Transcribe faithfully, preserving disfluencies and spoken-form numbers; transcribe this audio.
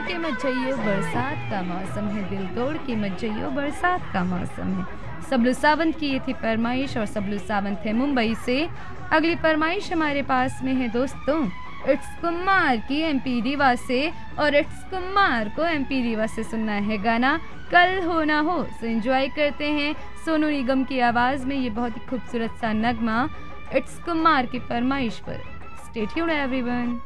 के मत जाइयो बरसात का मौसम है, दिल तोड़ के मत जाइयो बरसात का मौसम है। सबलू सावंत की ये थी फरमाइश और सबलू सावंत है मुंबई से। अगली फरमाइश हमारे पास में है दोस्तों इट्स कुमार की एमपी रीवा से, और इट्स कुमार को एमपी रीवा से सुनना है गाना कल हो ना हो। सो एंजॉय करते हैं सोनू निगम की आवाज़ में ये बहुत ही खूबसूरत सा नगमा इट्स कुमार की फरमाइश पर। Stay tuned everyone.